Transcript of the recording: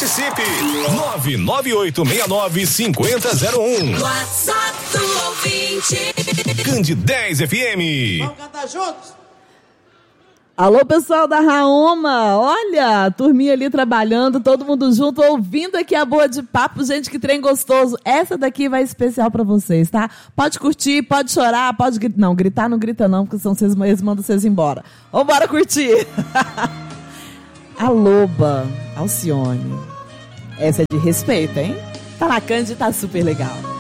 Participe! 99869-5001. WhatsApp do ouvinte. Candidez FM. Vamos cantar juntos? Alô, pessoal da Raoma, olha, a turminha ali trabalhando, todo mundo junto, ouvindo aqui a Boa de Papo, gente, que trem gostoso. Essa daqui vai especial pra vocês, tá? Pode curtir, pode chorar, pode gritar. Não, gritar não grita não, porque senão eles mandam vocês embora. Vambora curtir. A Loba, Alcione. Essa é de respeito, hein? Tá na Cândido, tá super legal.